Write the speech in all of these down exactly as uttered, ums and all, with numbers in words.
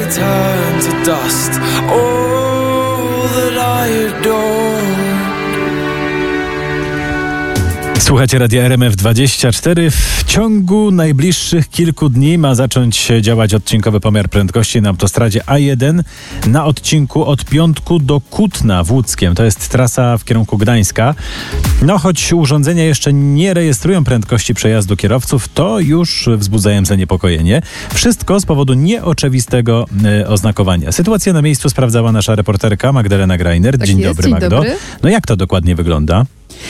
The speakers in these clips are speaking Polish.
turn to dust. All that I adore. Słuchajcie Radia R M F dwadzieścia cztery. W ciągu najbliższych kilku dni ma zacząć działać odcinkowy pomiar prędkości na autostradzie A jeden na odcinku od Piątku do Kutna w Łódzkiem. To jest trasa w kierunku Gdańska. No choć urządzenia jeszcze nie rejestrują prędkości przejazdu kierowców, to już wzbudzają zaniepokojenie. Wszystko z powodu nieoczywistego e, oznakowania. Sytuację na miejscu sprawdzała nasza reporterka Magdalena Greiner. Tak Dzień jest, dobry, dzień Magdo. dobry. No jak to dokładnie wygląda?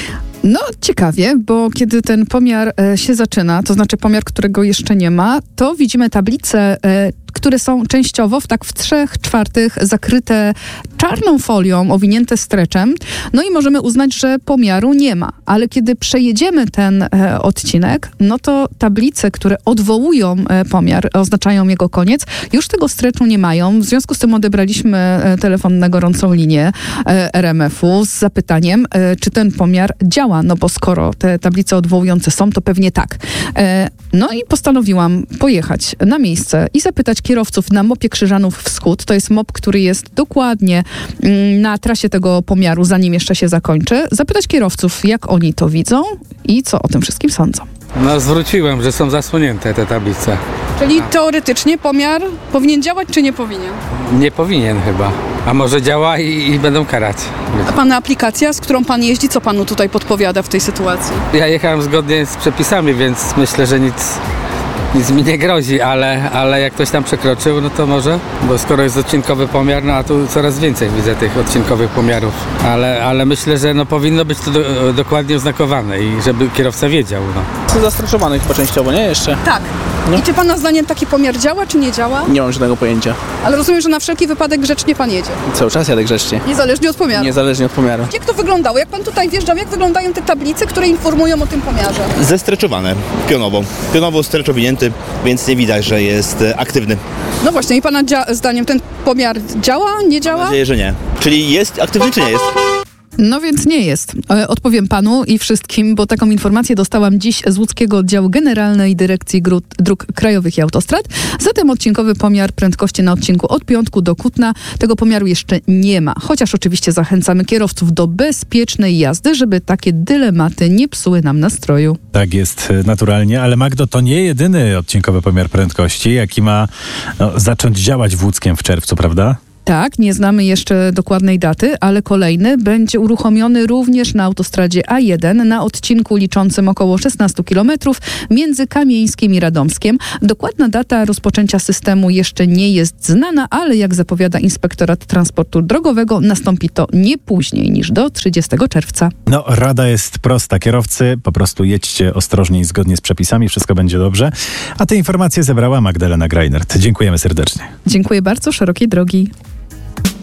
No ciekawie, bo kiedy ten pomiar e, się zaczyna, to znaczy pomiar, którego jeszcze nie ma, to widzimy tablice, e, które są częściowo w tak w trzech czwartych zakryte czarną folią, owinięte streczem. No i możemy uznać, że pomiaru nie ma. Ale kiedy przejedziemy ten e, odcinek, no to tablice, które odwołują e, pomiar, oznaczają jego koniec, już tego streczu nie mają. W związku z tym odebraliśmy e, telefon na gorącą linię e, R M F-u z zapytaniem, e, czy ten pomiar działa. No bo skoro te tablice odwołujące są, to pewnie tak. E, no i postanowiłam pojechać na miejsce i zapytać kierowców na mopie Krzyżanów Wschód. To jest mop, który jest dokładnie mm, na trasie tego pomiaru, zanim jeszcze się zakończy. Zapytać kierowców, jak oni to widzą i co o tym wszystkim sądzą. No zwróciłem, że są zasłonięte te tablice. Czyli teoretycznie pomiar powinien działać, czy nie powinien? Nie powinien chyba. A może działa i, i będą karać. A pana aplikacja, z którą pan jeździ, co panu tutaj podpowiada w tej sytuacji? Ja jechałem zgodnie z przepisami, więc myślę, że nic, nic mi nie grozi, ale, ale jak ktoś tam przekroczył, no to może, bo skoro jest odcinkowy pomiar, no a tu coraz więcej widzę tych odcinkowych pomiarów, ale, ale myślę, że no powinno być to do, dokładnie oznakowane i żeby kierowca wiedział. No. Są zastrzeżowane chyba częściowo, nie? Jeszcze? Tak. No. I czy pana zdaniem taki pomiar działa, czy nie działa? Nie mam żadnego pojęcia. Ale rozumiem, że na wszelki wypadek grzecznie pan jedzie. Cały czas jadę grzecznie. Niezależnie od pomiaru. Niezależnie od pomiaru. Jak to wyglądało? Jak pan tutaj wjeżdżał, jak wyglądają te tablice, które informują o tym pomiarze? Zestreczowane, pionowo. Pionowo strecz owinięty, więc nie widać, że jest e, aktywny. No właśnie, i pana dzia- zdaniem ten pomiar działa, nie działa? Mam nadzieję, że nie. Czyli jest aktywny, czy nie jest? No więc nie jest. E, Odpowiem panu i wszystkim, bo taką informację dostałam dziś z Łódzkiego Oddziału Generalnej Dyrekcji Gru- Dróg Krajowych i Autostrad. Zatem odcinkowy pomiar prędkości na odcinku od Piątku do Kutna. Tego pomiaru jeszcze nie ma. Chociaż oczywiście zachęcamy kierowców do bezpiecznej jazdy, żeby takie dylematy nie psuły nam nastroju. Tak jest naturalnie, ale Magdo, to nie jedyny odcinkowy pomiar prędkości, jaki ma no, zacząć działać w Łódzkiem w czerwcu, prawda? Tak, nie znamy jeszcze dokładnej daty, ale kolejny będzie uruchomiony również na autostradzie A jeden na odcinku liczącym około szesnaście kilometrów między Kamieńskim i Radomskiem. Dokładna data rozpoczęcia systemu jeszcze nie jest znana, ale jak zapowiada Inspektorat Transportu Drogowego, nastąpi to nie później niż do trzydziestego czerwca. No, rada jest prosta. Kierowcy, po prostu jedźcie ostrożnie i zgodnie z przepisami, wszystko będzie dobrze. A te informacje zebrała Magdalena Greinert. Dziękujemy serdecznie. Dziękuję bardzo, szerokiej drogi.